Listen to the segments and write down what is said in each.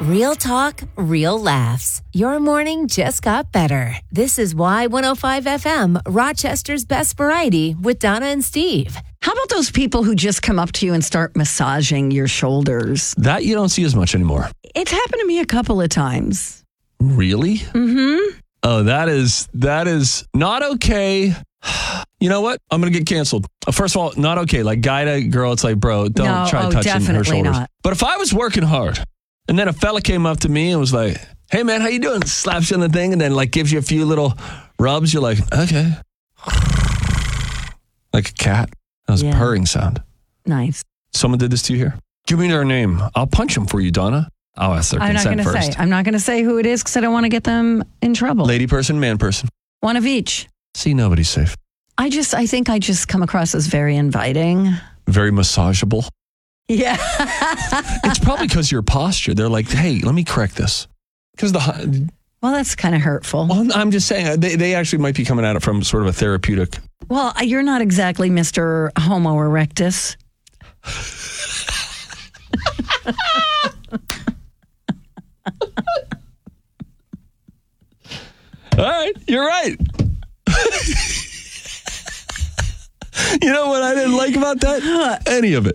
Real talk, real laughs. Your morning just got better. This is Y105 FM, Rochester's best variety with Donna and Steve. How about those people who just come up to you and start massaging your shoulders? That you don't see as much anymore. It's happened to me a couple of times. Really? Mm-hmm. Oh, that is not okay. You know what? I'm going to get canceled. First of all, not okay. Like guy to girl, it's like, bro, don't try touching her shoulders. Not. But if I was working hard and then a fella came up to me and was like, hey man, how you doing? Slaps you on the thing and then like gives you a few little rubs. You're like, okay. Like a cat. That was a purring sound. Nice. Someone did this to you here? Give me their name. I'll punch them for you, Donna. I'll ask their consent first. I'm not going to say who it is because I don't want to get them in trouble. Lady person, man person. One of each. See, nobody's safe. I think I just come across as very inviting. Very massageable. Yeah. It's probably because your posture. They're like, hey, let me correct this. Because well, that's kind of hurtful. Well, I'm just saying, they actually might be coming at it from sort of a therapeutic. Well, you're not exactly Mr. Homo erectus. All right, you're right. You know what I didn't like about that? Any of it.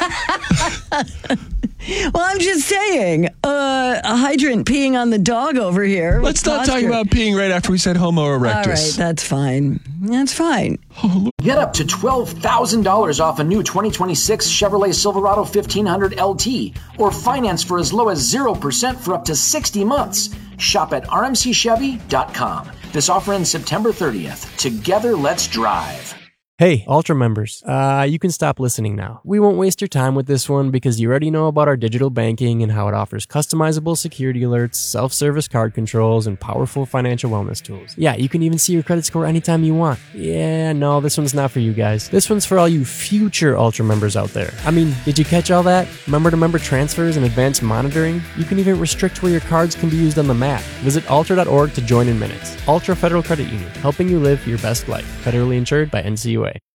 Well, I'm just saying, a hydrant peeing on the dog over here. Let's not talk about peeing right after we said Homo erectus. All right, that's fine. That's fine. Get up to $12,000 off a new 2026 Chevrolet Silverado 1500 LT or finance for as low as 0% for up to 60 months. Shop at rmcchevy.com. This offer ends September 30th. Together, let's drive. Hey, Ultra members, you can stop listening now. We won't waste your time with this one because you already know about our digital banking and how it offers customizable security alerts, self-service card controls, and powerful financial wellness tools. Yeah, you can even see your credit score anytime you want. Yeah, no, this one's not for you guys. This one's for all you future Ultra members out there. I mean, did you catch all that? Member-to-member transfers and advanced monitoring? You can even restrict where your cards can be used on the map. Visit ultra.org to join in minutes. Ultra Federal Credit Union, helping you live your best life. Federally insured by NCUA.